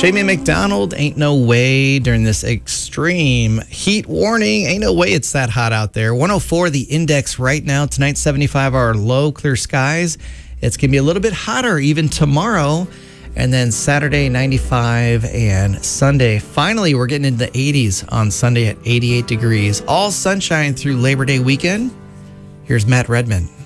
Jamie McDonald, ain't no way during this extreme heat warning. Ain't no way it's that hot out there. 104 the index right now. Tonight, 75 our low, clear skies. It's going to be a little bit hotter even tomorrow. And then Saturday, 95, and Sunday. Finally, we're getting into the 80s on Sunday at 88 degrees. All sunshine through Labor Day weekend. Here's Matt Redman.